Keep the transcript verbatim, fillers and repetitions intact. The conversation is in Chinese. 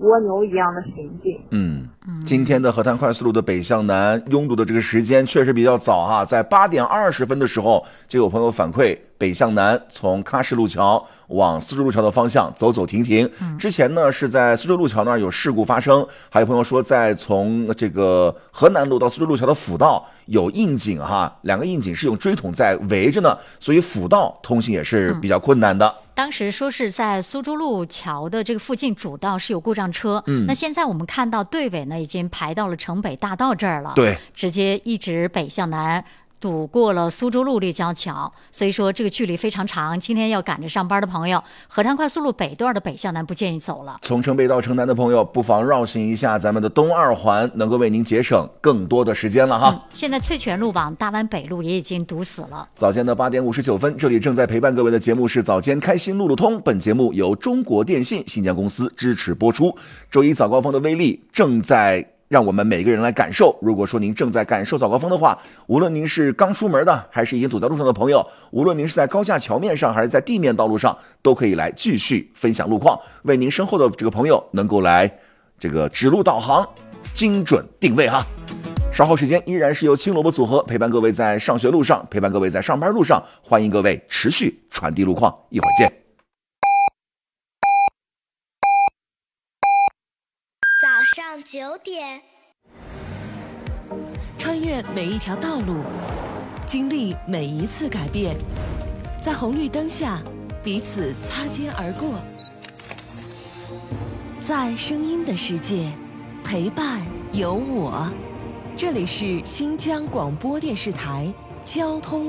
蜗牛一样的行进。 嗯，今天的河滩快速路的北向南拥堵的这个时间确实比较早哈，在八点二十分的时候就有朋友反馈，北向南从喀什路桥往丝绸路桥的方向走走停停。之前呢是在丝绸路桥那儿有事故发生，还有朋友说在从这个河南路到丝绸路桥的辅道有窨井哈，两个窨井是用锥桶在围着呢，所以辅道通行也是比较困难的。 嗯，当时说是在苏州路桥的这个附近主道是有故障车，嗯，那现在我们看到队尾呢已经排到了城北大道这儿了， 对， 直接一直北向南堵过了苏州路立交桥，所以说这个距离非常长。今天要赶着上班的朋友，河滩快速路北段的北向南不建议走了。 从城北到城南的朋友，不妨绕行一下咱们的东二环，能够为您节省更多的时间了哈。 嗯、现在翠泉路往大湾北路也已经堵死了。 早间的八点五十九分，这里正在陪伴各位的节目是早间开心路路通，本节目由中国电信新疆公司支持播出。周一早高峰的威力正在让我们每个人来感受。如果说您正在感受早高峰的话，无论您是刚出门的，还是已经走在路上的朋友，无论您是在高架桥面上，还是在地面道路上，都可以来继续分享路况，为您身后的这个朋友能够来这个指路导航，精准定位哈。稍后时间依然是由青萝卜组合陪伴各位在上学路上，陪伴各位在上班路上，欢迎各位持续传递路况，一会儿见。 早上九点， 穿越每一条道路，经历每一次改变，在红绿灯下彼此擦肩而过，在声音的世界陪伴有我。这里是新疆广播电视台交通